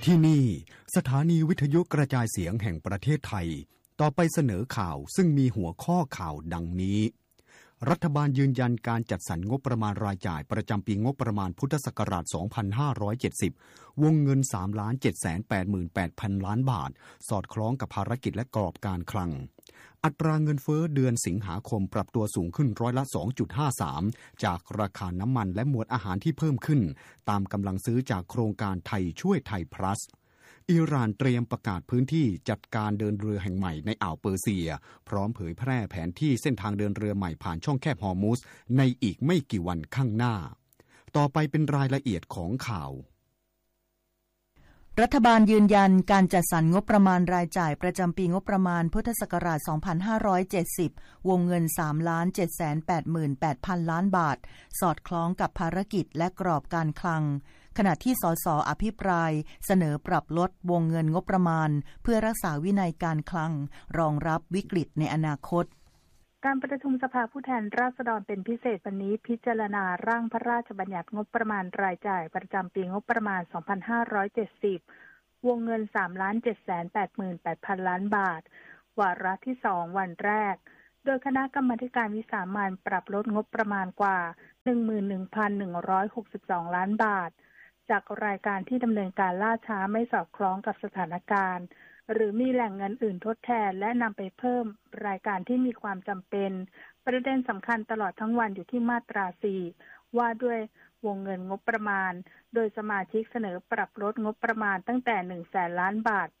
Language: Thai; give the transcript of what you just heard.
ที่นี่สถานีวิทยุกระจายเสียงแห่งประเทศไทยต่อไปเสนอข่าวซึ่งมีหัวข้อข่าวดังนี้รัฐบาลยืนยันการจัดสรรงบประมาณรายจ่ายประจำปีงบประมาณพุทธศักราช 2570 วงเงิน 3,788,000 ล้านบาทสอดคล้องกับภารกิจและกรอบการคลังอัตราเงินเฟ้อเดือนสิงหาคมปรับตัวสูงขึ้นร้อยละ 2.53 จากราคาน้ำมันและหมวดอาหารที่เพิ่มขึ้นตามกำลังซื้อจากโครงการไทยช่วยไทยพลัสอิหร่านเตรียมประกาศพื้นที่จัดการเดินเรือแห่งใหม่ในอ่าวเปอร์เซียพร้อมเผยแพร่แผนที่เส้นทางเดินเรือใหม่ผ่านช่องแคบฮอร์มุซในอีกไม่กี่วันข้างหน้าต่อไปเป็นรายละเอียดของข่าวรัฐบาลยืนยันการจัดสรรงบประมาณรายจ่ายประจำปีงบประมาณพุทธศักราช 2570 วงเงิน 3,788,000 ล้านบาทสอดคล้องกับภารกิจและกรอบการคลังขณะที่สส.อภิปรายเสนอปรับลดวงเงินงบประมาณเพื่อรักษาวินัยการคลังรองรับวิกฤตในอนาคตการประชุมสภาผู้แทนราษฎรเป็นพิเศษวันนี้พิจารณาร่างพระราชบัญญัติงบประมาณรายจ่ายประจำปีงบประมาณ 2570 วงเงิน 3,788,000 ล้านบาทวาระที่ 2 วันแรกโดยคณะกรรมาการวิสามัญปรับลดงบประมาณกว่า 11,162 ล้านบาทจากรายการที่ดำเนินการล่าช้าไม่สอดคล้องกับสถานการณ์หรือมีแหล่งเงินอื่นทดแทนและนำไปเพิ่มรายการที่มีความจำเป็นประเด็นสำคัญตลอดทั้งวันอยู่ที่มาตรา 4 ว่าด้วยวงเงินงบประมาณโดยสมาชิกเสนอปรับลดงบประมาณตั้งแต่ 100,000 ล้านบาท